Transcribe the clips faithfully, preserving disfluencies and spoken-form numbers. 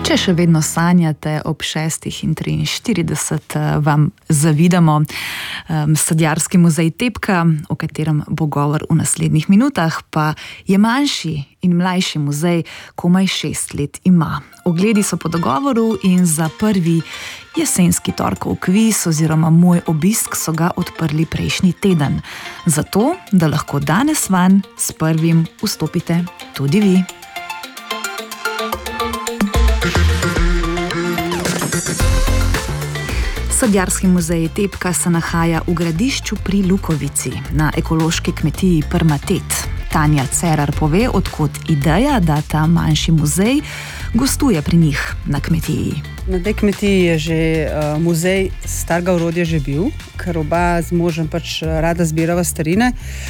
Če še vedno sanjate ob šestih in triinštirideset, vam zavidamo. Sadjarski muzej Tepka, o katerem bo govor v naslednjih minutah, pa je manjši in mlajši muzej, komaj šest let ima. Ogledi so po dogovoru in za prvi jesenski torkov kviz oziroma moj obisk so ga odprli prejšnji teden. Zato, da lahko danes vanj s prvim vstopite tudi vi. Sadjarski muzej Tepka se nahaja v Gradišču pri Lukovici, na ekološki kmetiji Prmatet. Tanja Cerar pove, odkot ideja, da ta manjši muzej gostuje pri njih na kmetiji. Na tej kmetiji je že uh, muzej starega orodja že bil, ker oba z možem pač rada zbirava starine.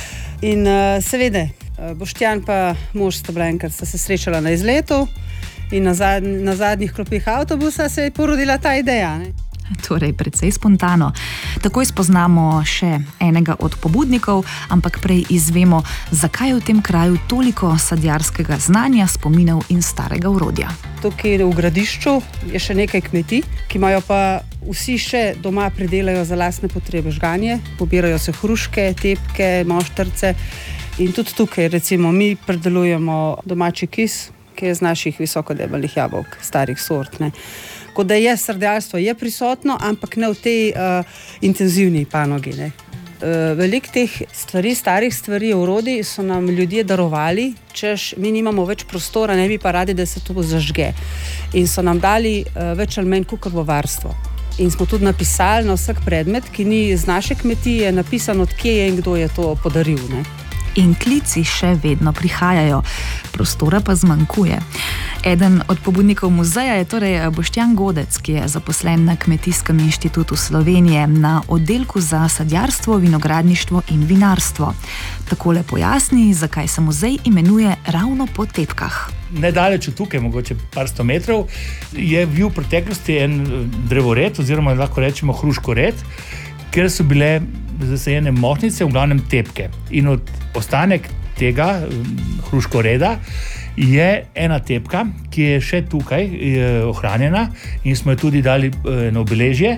In uh, seveda, uh, Boštjan pa mož sta bila enkrat, sta se srečala na izletu in na, zad, na zadnjih klopih avtobusa se je porodila ta ideja, ne? Torej, precej spontano. Takoj spoznamo še enega od pobudnikov, ampak prej izvemo, zakaj je v tem kraju toliko sadjarskega znanja, spominov in starega orodja. Tukaj v Gradišču je še nekaj kmetij, ki imajo pa vsi še doma pridelajo za lastne potrebe žganje, pobirajo se hruške, tepke, moštrce in tudi tukaj, recimo, mi predelujemo domači kis, ki je z naših visokodebelih jabolk, starih sort, ne. Ko da je sadjarstvo je prisotno, ampak ne v tej uh, intenzivni panogi, ne. Uh, veliko teh stvari, starih stvari, orodij so nam ljudje darovali, češ mi nimamo več prostora, ne bi pa radi, da se to zažge. In so nam dali uh, več ali manj kakor v varstvo. In smo tudi napisali na vsak predmet, ki ni z naše kmetije, napisano, od kje je in kdo je to podaril, ne. In klici še vedno prihajajo, prostora pa zmanjkuje. Eden od pobudnikov muzeja je torej Boštjan Godec, ki je zaposlen na Kmetijskem inštitutu Slovenije na oddelku za sadjarstvo, vinogradništvo in vinarstvo. Takole pojasni, zakaj se muzej imenuje ravno po Tepkah. Nedaleč od tukaj, mogoče par sto metrov, je bil v preteklosti en drevored, oziroma lahko rečemo hruškored, kjer so bile zasajene mošnice, v glavnem tepke. In od ostanek tega hruškoreda je ena tepka, ki je še tukaj je ohranjena in smo jo tudi dali na obeležje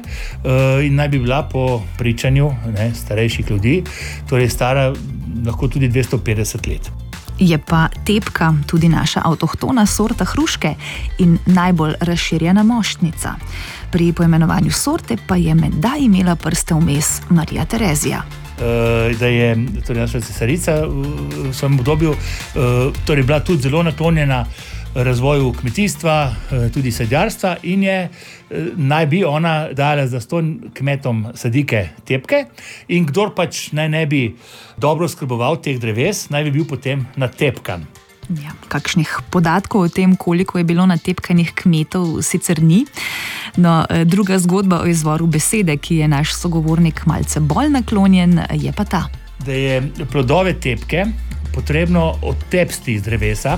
in naj bi bila po pričanju, ne, starejših ljudi, torej stara lahko tudi dvesto petdeset let. Je pa tepka tudi naša avtohtona sorta hruške in najbolj razširjena moštnica. Pri poimenovanju sorte pa je menda imela prste vmes Marija Terezija. Uh, da je torej naša cesarica v svojem obdobju uh, torej bila tudi zelo naklonjena razvoju kmetijstva, uh, tudi sadjarstva in je uh, naj bi ona dala zastonj kmetom sadike tepke in kdor pač naj ne bi dobro skrboval teh dreves, naj bi bil potem natepkan. Ja, kakšnih podatkov o tem, koliko je bilo natepkanih kmetov, sicer ni. No, druga zgodba o izvoru besede, ki je naš sogovornik malce bolj naklonjen, je pa ta. Da je plodove tepke potrebno odtepsti iz drevesa,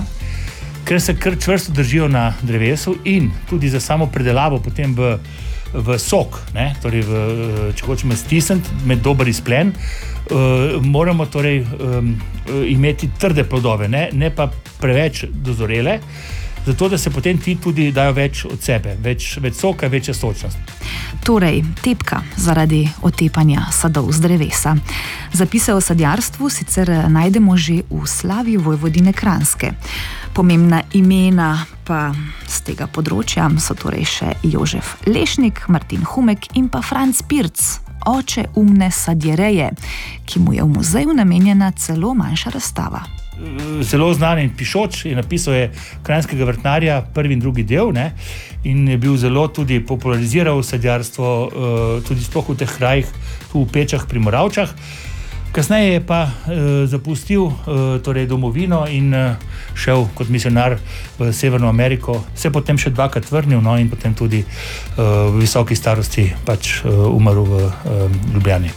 ker se kar čvrsto držijo na drevesu in tudi za samo predelavo potem v, v sok, ne, torej v, če hočemo stisniti med dober izplen, uh, moramo torej um, imeti trde plodove, ne, ne pa preveč dozorele, zato da se potem ti tudi dajo več od sebe, več, več soka, večja sočnost. Torej, tepka zaradi otepanja sadov z drevesa. Zapise o sadjarstvu sicer najdemo že v slavi Vojvodine Kranjske. Pomembna imena pa z tega področja so torej še Jožef Lešnik, Martin Humek in pa Franc Pirc, oče umne sadjereje, ki mu je v muzeju namenjena celo manjša razstava. Zelo znan in pišoč, je napisal je Kranjskega vrtnarja, prvi in drugi del, ne, in je bil zelo tudi populariziral sadjarstvo, tudi sploh v teh krajih, tu v Pečah pri Moravčah. Kasneje je pa eh, zapustil eh, torej domovino in eh, šel kot misionar v Severno Ameriko, se potem še dvakrat vrnil, no, in potem tudi eh, v visoki starosti pač eh, umrl v eh, Ljubljani.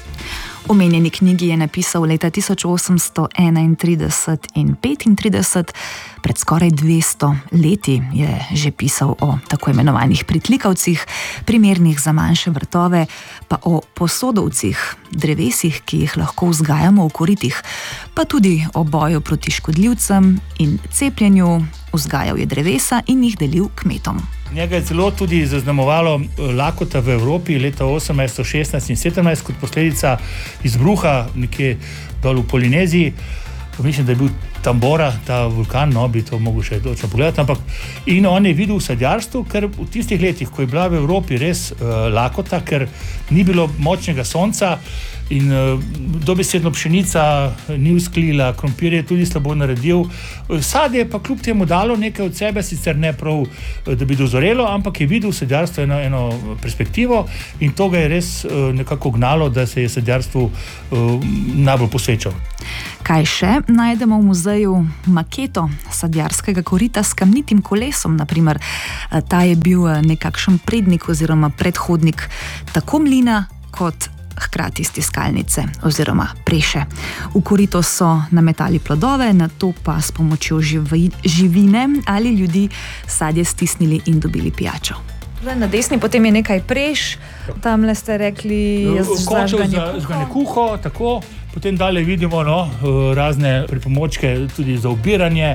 Omenjeni knjigi je napisal leta tisoč osemsto enaintrideset in petintrideset, Pred skoraj dvesto leti je že pisal o tako imenovanih pritlikavcih, primernih za manjše vrtove, pa o posodovcih, drevesih, ki jih lahko vzgajamo v koritih, pa tudi o boju proti škodljivcem in cepljenju. Vzgajal je drevesa in jih delil kmetom. Njega je celo tudi zaznamovalo lakota v Evropi leta osemnajststo šestnajst in sedemnajst kot posledica izbruha nekje dol v Polineziji. Mislim, da je bil Tambora, ta vulkan, no, bi to mogel še točno pogledati, ampak in on je videl v sadjarstvu, ker v tistih letih, ko je bila v Evropi res uh, lakota, ker ni bilo močnega sonca in uh, dobesedno pšenica ni vzklila, krompir je tudi slabo naredil. Sadje je pa kljub temu dalo nekaj od sebe, sicer ne prav, da bi dozorelo, ampak je videl v sadjarstvu eno, eno perspektivo in to ga je res uh, nekako gnalo, da se je sadjarstvu uh, najbolj posvečal. Kaj še najdemo v muzeju? Maketo sadjarskega korita s kamnitim kolesom, naprimer. Ta je bil nekakšen prednik oziroma predhodnik tako mlina kot hkrati stiskalnice oziroma preše. V korito so nametali plodove, nato pa s pomočjo živi, živine ali ljudi sadje stisnili in dobili pijačo. Na desni potem je nekaj preš, tamle ste rekli zažganje kuho, tako. Potem dalje vidimo no, razne pripomočke tudi za obiranje,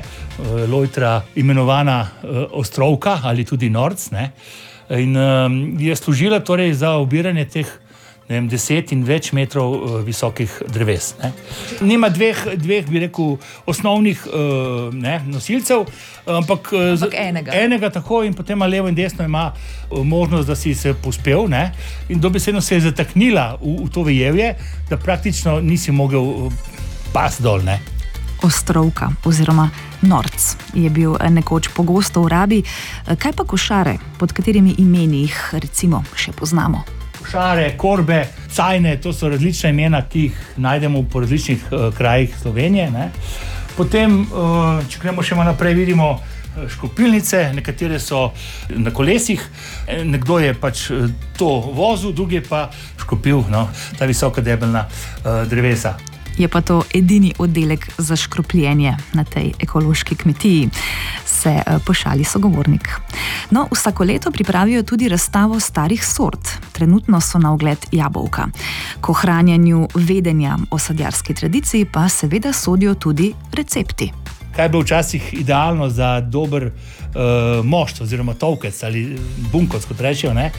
lojtra imenovana ostrovka ali tudi norc. Ne. In je služila torej za obiranje teh ne vem, deset in več metrov uh, visokih dreves. Ne. Nima dveh, dveh, bi rekel, osnovnih uh, ne, nosilcev, ampak, ampak enega. enega tako in potem levo in desno ima uh, možnost, da si se pospel ne, in dobesedno se je zataknila v, v to vejevje, da praktično nisi mogel uh, pas dol. Ne. Ostrovka oziroma norc je bil nekoč pogosto v rabi. Kaj pa košare, pod katerimi imeni jih recimo še poznamo? Košare, korbe, cajne, to so različna imena, ki jih najdemo po različnih uh, krajih Slovenije. Ne. Potem, uh, če gremo še malo naprej, vidimo škropilnice, nekatere so na kolesih, nekdo je pač to vozil, drugi je pa škropil no, ta visoka debelna uh, drevesa. Je pa to edini oddelek za škropljenje na tej ekološki kmetiji, se pošali sogovornik. No, vsako leto pripravijo tudi razstavo starih sort. Trenutno so na ogled jabolka. K ohranjanju vedenja o sadjarski tradiciji pa seveda sodijo tudi recepti. Kaj je bilo včasih idealno za dober uh, mošt oziroma tovkec ali bunkovc, kot rečejo, ne?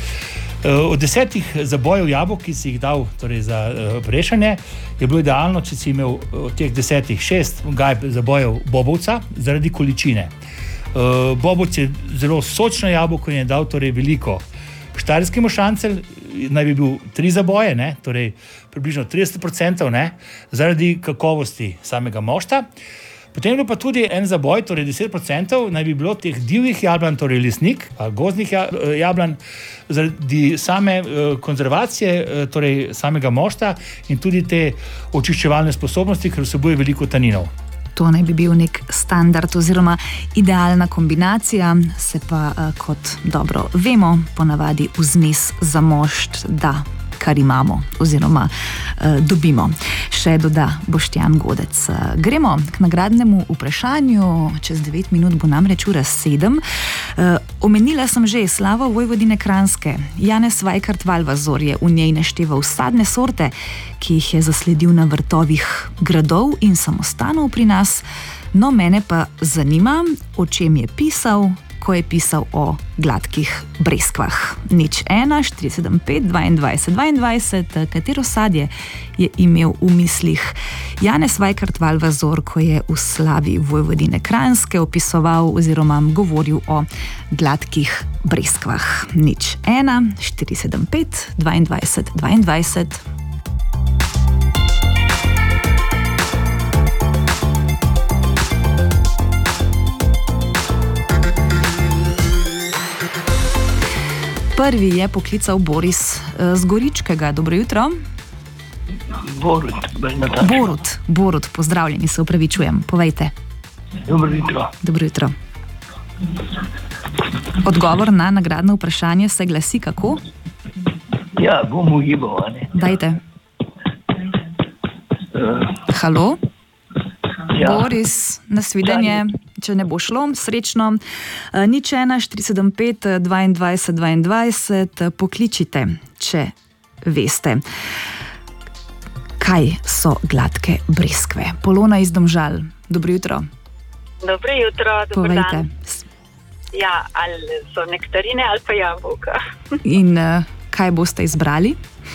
Od desetih zabojev jabolk, ki si jih dal torej za uh, prešanje, je bilo idealno, če si imel od teh desetih šest gajb zabojev bobovca zaradi količine. Uh, bobovc je zelo sočno jabolko in je dal torej veliko. Štajerski mošancelj naj bi bil tri zaboje, ne? Torej približno trideset procentov ne? Zaradi kakovosti samega mošta. Potem je pa tudi en zaboj, torej deset procentov naj bi bilo teh divjih jablan, torej lesnik, gozdnih jablan, zaradi same konzervacije, torej samega mošta in tudi te očiščevalne sposobnosti, ker vsebuje veliko taninov. To naj bi bil nek standard oziroma idealna kombinacija, se pa, kot dobro vemo, ponavadi vzmes za mošt da, kar imamo oziroma eh, dobimo. Še doda Boštjan Godec. Gremo k nagradnemu vprašanju. Čez devet minut bo namreč ura sedem. Eh, omenila sem že slavo Vojvodine Kranjske. Janez Vajkard Valvazor je v njej našteval sadne sorte, ki jih je zasledil na vrtovih gradov in samostanov pri nas. No, mene pa zanima, o čem je pisal, ko je pisal o gladkih breskvah. Nič ena, štiri sedem pet, dvaindvajset dvaindvajset, katero sadje je imel v mislih Janez Vajkard Valvazor, ko je v slavi Vojvodine Kranjske opisoval oziroma govoril o gladkih breskvah. Nič ena, štiri sedem pet, dvaindvajset dvaindvajset. Prvi je poklical Boris z Goričkega. Dobro jutro. Borut. Borut, Borut, pozdravljeni, se upravičujem. Povejte. Dobro jutro. Dobro jutro. Odgovor na nagradno vprašanje se glasi kako? Ja, bom ugibal, ne. Dajte. Uh, Halo? ja. Boris, nasvidenje. če ne bo šlo, srečno. Nič ena, štiri sedem pet, dvaindvajset, dvaindvajset, pokličite, če veste. Kaj so gladke breskve? Polona iz Domžal, dobro jutro. Dobro jutro, dober Povejte. dan. Ja, ali so nektarine ali pa jabolka. In uh, kaj boste izbrali?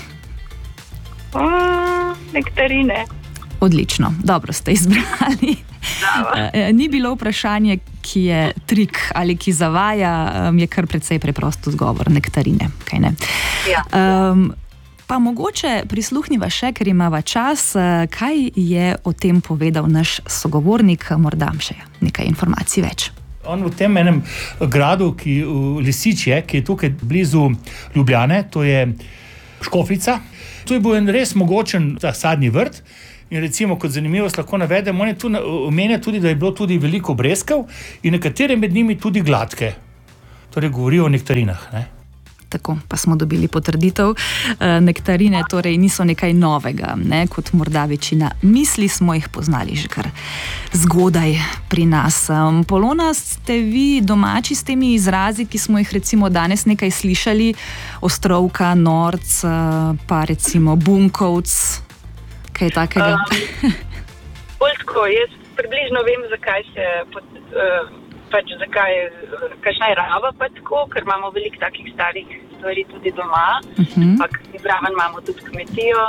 Mm, nektarine. Odlično, dobro ste izbrali. Uh, ni bilo vprašanje, ki je trik ali ki zavaja, um, je kar precej preprost odgovor, nektarine, kaj ne? Ja. Um, pa mogoče prisluhniva še, ker imava čas, uh, kaj je o tem povedal naš sogovornik, morda še nekaj informacij več. On v tem enem gradu, ki v Lisičje, ki je tukaj blizu Ljubljane, to je Škofljica. To je bil en res mogočen sadni vrt. In recimo, kot zanimivost lahko navedem, on je tu omenja tudi, da je bilo tudi veliko breskev in nekatere med njimi tudi gladke. Torej govorijo o nektarinah, ne? Tako, pa smo dobili potrditev. Nektarine torej niso nekaj novega, ne, kot morda večina misli, smo jih poznali že kar zgodaj pri nas. Polona, ste vi domači s temi izrazi, ki smo jih recimo danes nekaj slišali, ostrovka, norc, pa recimo bunkovc, kaj takega? Um, bolj tako, jaz približno vem, zakaj se pod, uh, pač zakaj, kakšna je rava pa tako, ker imamo veliko takih starih stvari tudi doma, uh-huh. pa zraven imamo tudi kmetijo,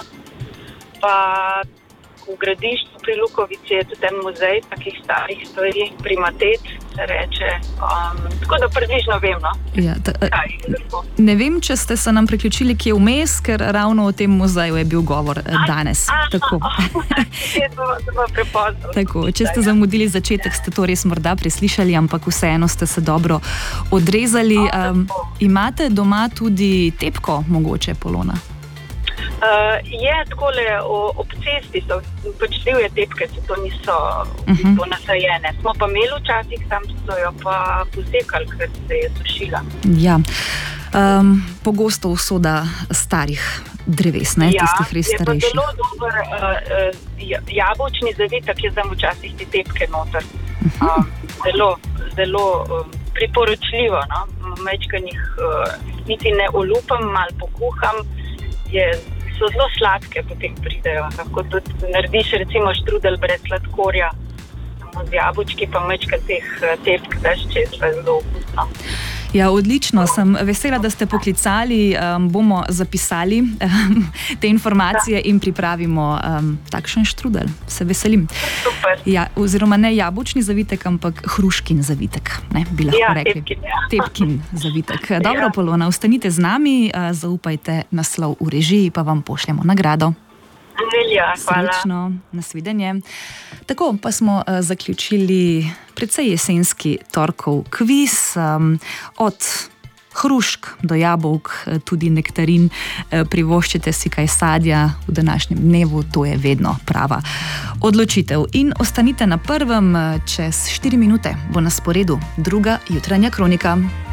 pa v Gradišču pri Lukovici je tudi en muzej takih starih stvari, primatet se reče, um, tako da približno vem, no? Ja, ta, kaj je tako. Ne vem, če ste se nam priključili kje vmes, ker ravno o tem muzeju je bil govor danes. A, Tako. Je to, to prepozno. Tako, če ste zamudili začetek, ste to res morda preslišali, ampak vseeno ste se dobro odrezali. Um, imate doma tudi tepko, mogoče, Polona? Uh, je takole o, ob cesti, so pač divje tepke, se to niso v bistvu uh-huh. nasajene. Smo pa imeli včasih, tam so jo pa posekali, ker se je sušila. Ja, um, pogosto usoda starih dreves, ne, ja, tistih res starejših. Je pa zelo dober uh, jabolčni zavitek, je tam včasih ti tepke noter. Uh-huh. Uh, zelo, zelo um, priporočljivo, no? Mečkan jih uh, niti ne olupam, malo pokuham, je so zelo sladke, potem pridejo. Lahko tudi narediš recimo štrudel brez sladkorja, samo z jabolčki, pa mečka teh tepk daš čez, pa je zelo okusno. Ja, odlično, sem vesela, da ste poklicali, um, bomo zapisali um, te informacije in pripravimo um, takšen štrudel. Se veselim. Super. Ja, oziroma ne jabolčni zavitek, ampak hruškin zavitek, ne, bi lahko ja, rekli. Tepkin, ja. Tepkin zavitek. Dobro, ja. Polona, ostanite z nami, uh, zaupajte naslov v režiji, pa vam pošljemo nagrado. Velja, hvala. Srečno, nasvidenje. Tako, pa smo uh, zaključili precej jesenski torkov kviz, um, od hrušk do jabolk, tudi nektarin. Privoščite si kaj sadja v današnjem dnevu, to je vedno prava odločitev. In ostanite na prvem, čez štiri minute bo na sporedu druga jutranja kronika.